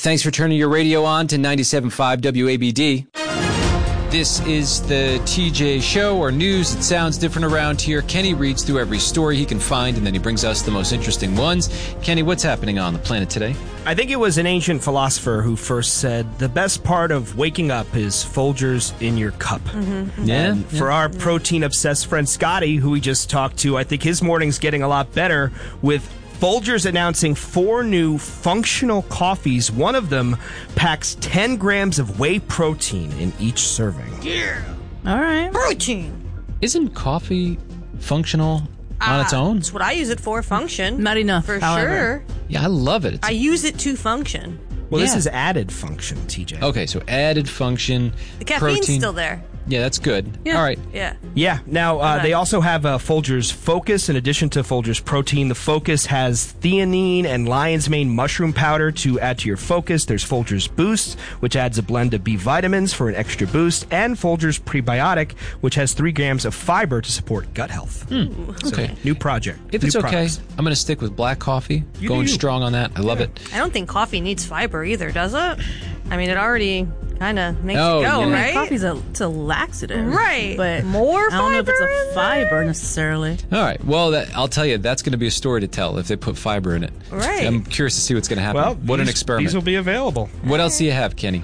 Thanks for turning your radio on to 97.5 WABD. This is the TJ Show, or news that sounds different around here. Kenny reads through every story he can find, and then he brings us the most interesting ones. Kenny, what's happening on the planet today? I think it was an ancient philosopher who first said, the best part of waking up is Folgers in your cup. Yeah. And for our protein-obsessed friend Scotty, who we just talked to, I think his morning's getting a lot better with Folgers announcing 4 new functional coffees. One of them packs 10 grams of whey protein in each serving. Yeah. All right. Protein. Isn't coffee functional on its own? That's what I use it for, function. Not enough, For however. sure. Yeah, I love it. I use it to function. Well, this Yeah. is added function, TJ. Okay, so added function, The caffeine's protein. still there. Yeah, that's good. Yeah. All right. Yeah. Yeah. Now, Okay. they also have Folgers Focus in addition to Folgers Protein. The Focus has theanine and lion's mane mushroom powder to add to your focus. There's Folgers Boost, which adds a blend of B vitamins for an extra boost, and Folgers Prebiotic, which has 3 grams of fiber to support gut health. Okay. New project. If new it's okay, products. I'm going to stick with black coffee. You Going do. strong on that. I love it. I don't think coffee needs fiber either, does it? I mean, it already kind of makes Oh, it go, yeah. right? Coffee's a laxative. Right. But More I don't know if it's fiber a in fiber necessarily. All right. Well, I'll tell you, that's going to be a story to tell if they put fiber in it. Right. I'm curious to see what's going to happen. Well, what an experiment. These will be available. What else do you have, Kenny?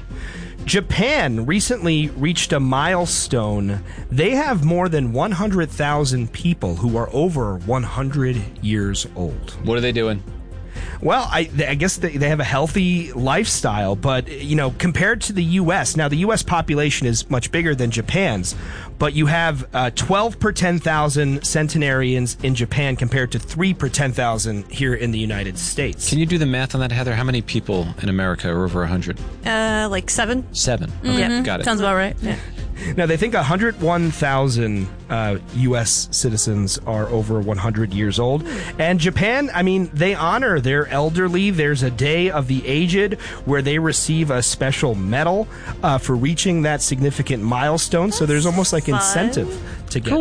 Japan recently reached a milestone. They have more than 100,000 people who are over 100 years old. What are they doing? Well, I guess they have a healthy lifestyle, but, compared to the U.S., now the U.S. population is much bigger than Japan's, but you have 12 per 10,000 centenarians in Japan compared to 3 per 10,000 here in the United States. Can you do the math on that, Heather? How many people in America are over 100? Like 7. 7. Okay, Yeah. got it. Sounds about right. Yeah. Now, they think 101,000 U.S. citizens are over 100 years old. And Japan, they honor their elderly. There's a Day of the Aged where they receive a special medal for reaching that significant milestone. So there's almost like fun. incentive to get